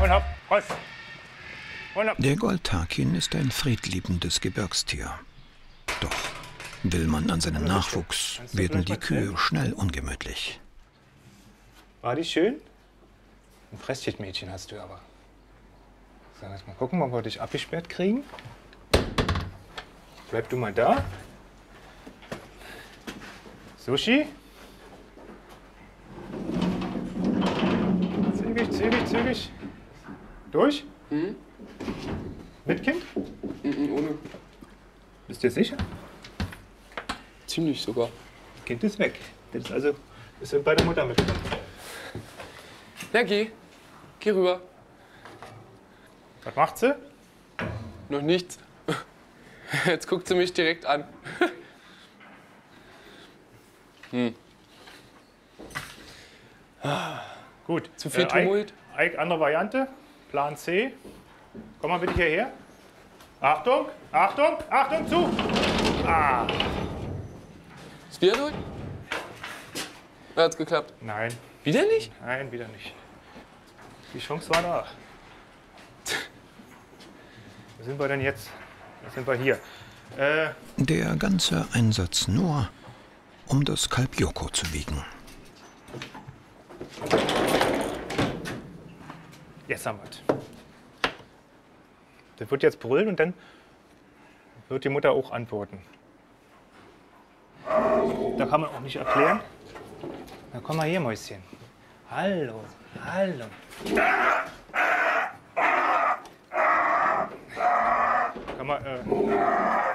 Und hopp, Ross. Und hopp. Der Goldtakin ist ein friedliebendes Gebirgstier. Doch will man an seinen Nachwuchs, werden die Kühe schnell ungemütlich. War die schön? Ein Fressmädchen hast du aber. So, jetzt mal gucken, ob wir dich abgesperrt kriegen. Bleib du mal da. Sushi. Zügig, zügig, zügig. Durch? Mhm. Mit Kind? Ohne. Bist du dir sicher? Ziemlich sogar. Das Kind ist weg. Das ist also, wir sind bei der Mutter mit drin. Ja, geh. Geh rüber. Was macht sie? Noch nichts. Jetzt guckt sie mich direkt an. Gut. Zu viel Tumult? Ike, andere Variante. Plan C. Komm mal bitte hierher. Achtung, Achtung, Achtung, zu! Ah, Ist wieder durch? Oder hat's geklappt? nein, Wieder nicht? nein, wieder nicht. Die Chance war da. Wo sind wir denn jetzt? Wo sind wir hier? Der ganze Einsatz nur, um das Kalb Joko zu wiegen. Jetzt haben wir es. Das wird jetzt brüllen und dann wird die Mutter auch antworten. Da kann man auch nicht erklären. Na komm mal hier, Mäuschen. Hallo, hallo. Kann man,